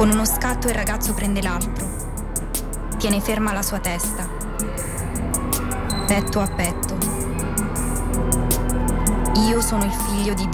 Con uno scatto il ragazzo prende l'altro. Tiene ferma la sua testa. Petto a petto. Io sono il figlio di